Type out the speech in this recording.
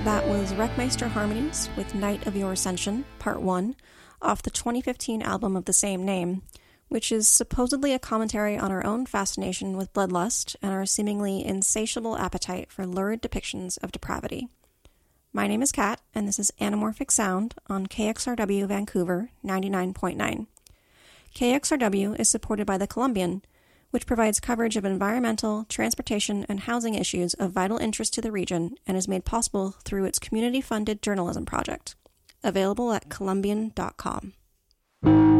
That was Wreckmeister Harmonies with Night of Your Ascension, Part 1, off the 2015 album of the same name, which is supposedly a commentary on our own fascination with bloodlust and our seemingly insatiable appetite for lurid depictions of depravity. My name is Kat, and this is Anamorphic Sound on KXRW Vancouver 99.9. KXRW is supported by The Columbian, which provides coverage of environmental, transportation, and housing issues of vital interest to the region and is made possible through its community-funded journalism project. Available at Columbian.com.